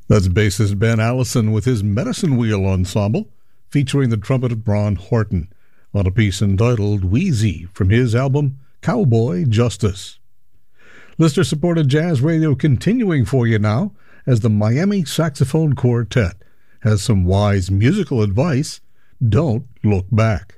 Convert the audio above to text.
That's bassist Ben Allison with his Medicine Wheel Ensemble, featuring the trumpet of Ron Horton, on a piece entitled Wheezy from his album Cowboy Justice. Listener-supported jazz radio continuing for you now as the Miami Saxophone Quartet has some wise musical advice. Don't look back.